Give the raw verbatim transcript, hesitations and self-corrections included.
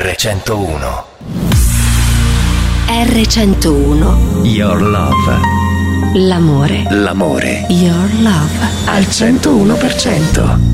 erre centouno. erre centouno. Your Love. L'amore. L'amore. Your Love. Al centouno per cento.